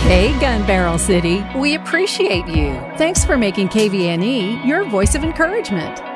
Hey, Gun Barrel City, we appreciate you. Thanks for making KVNE your voice of encouragement.